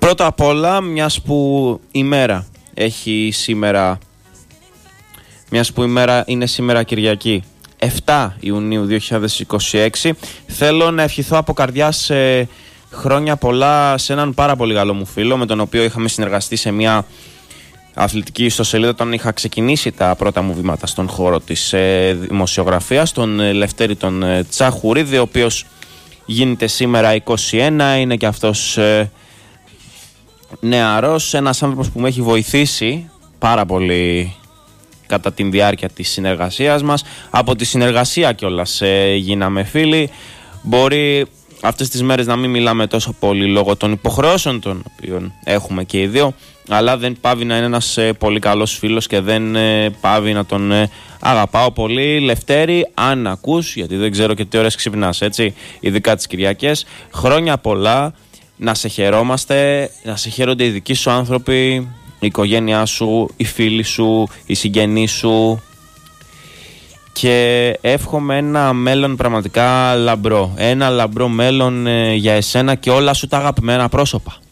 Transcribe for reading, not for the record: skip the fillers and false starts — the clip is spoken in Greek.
Πρώτα απ' όλα, μιας που η μέρα είναι σήμερα Κυριακή 7 Ιουνίου 2026, θέλω να ευχηθώ από καρδιάς χρόνια πολλά σε έναν πάρα πολύ καλό μου φίλο, με τον οποίο είχαμε συνεργαστεί σε μια αθλητική ιστοσελίδα όταν είχα ξεκινήσει τα πρώτα μου βήματα στον χώρο της δημοσιογραφίας, τον Λευτέρη τον Τσαχουρίδη, ο οποίος γίνεται σήμερα 21, είναι και αυτός νεαρός, ένας άνθρωπος που με έχει βοηθήσει πάρα πολύ κατά τη διάρκεια της συνεργασίας μας. Από τη συνεργασία κιόλας γίναμε φίλοι. Μπορεί αυτές τις μέρες να μην μιλάμε τόσο πολύ λόγω των υποχρεώσεων των οποίων έχουμε και οι δύο, αλλά δεν πάβει να είναι ένας πολύ καλός φίλος και δεν πάβει να τον αγαπάω πολύ. Λευτέρη, αν ακούς, γιατί δεν ξέρω και τι ώρες ξυπνάς, έτσι, ειδικά τις Κυριακές, χρόνια πολλά, να σε χαιρόμαστε, να σε χαίρονται οι δικοί σου άνθρωποι, η οικογένειά σου, οι φίλοι σου, οι συγγενείς σου, και εύχομαι ένα μέλλον πραγματικά λαμπρό, ένα λαμπρό μέλλον για εσένα και όλα σου τα αγαπημένα πρόσωπα.